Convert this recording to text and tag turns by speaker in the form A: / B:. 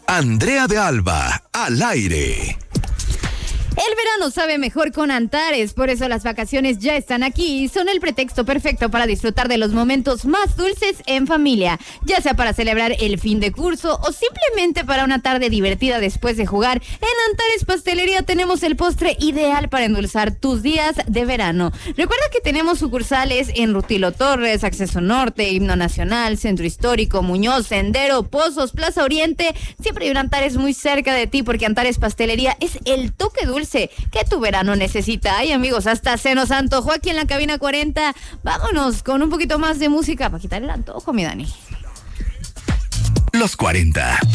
A: Andrea de Alba, al aire.
B: El verano sabe mejor con Antares, por eso las vacaciones ya están aquí y son el pretexto perfecto para disfrutar de los momentos más dulces en familia, ya sea para celebrar el fin de curso o simplemente para una tarde divertida después de jugar. En Antares Pastelería tenemos el postre ideal para endulzar tus días de verano. Recuerda que tenemos sucursales en Rutilo Torres, Acceso Norte, Himno Nacional, Centro Histórico, Muñoz, Sendero, Pozos, Plaza Oriente. Siempre hay un Antares muy cerca de ti porque Antares Pastelería es el toque dulce que tu verano necesita. Ay, amigos, hasta se nos antojó aquí en la cabina 40. Vámonos con un poquito más de música para quitar el antojo, mi Dani.
A: Los 40.